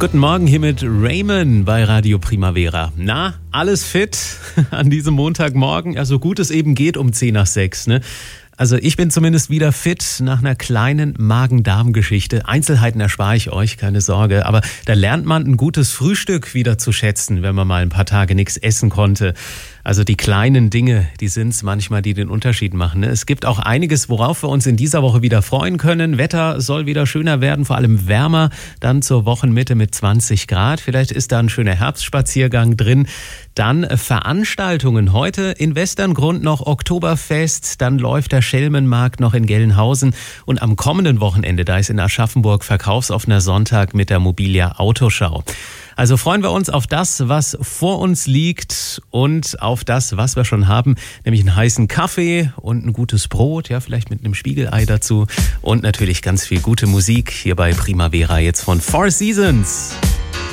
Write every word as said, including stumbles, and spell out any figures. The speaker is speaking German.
Guten Morgen hier mit Raymond bei Radio Primavera. Na, alles fit an diesem Montagmorgen? Ja, so gut es eben geht um zehn nach sechs, ne? Also ich bin zumindest wieder fit nach einer kleinen Magen-Darm-Geschichte. Einzelheiten erspare ich euch, keine Sorge. Aber da lernt man ein gutes Frühstück wieder zu schätzen, wenn man mal ein paar Tage nichts essen konnte. Also die kleinen Dinge, die sind es manchmal, die den Unterschied machen. Es gibt auch einiges, worauf wir uns in dieser Woche wieder freuen können. Wetter soll wieder schöner werden, vor allem wärmer. Dann zur Wochenmitte mit zwanzig Grad. Vielleicht ist da ein schöner Herbstspaziergang drin. Dann Veranstaltungen. Heute in Westerngrund noch Oktoberfest. Dann läuft der Schelmenmarkt noch in Gelnhausen. Und am kommenden Wochenende, da ist in Aschaffenburg verkaufsoffener Sonntag mit der Mobilia Autoschau. Also freuen wir uns auf das, was vor uns liegt und auf das, was wir schon haben, nämlich einen heißen Kaffee und ein gutes Brot, ja, vielleicht mit einem Spiegelei dazu und natürlich ganz viel gute Musik hier bei Primavera jetzt von Four Seasons.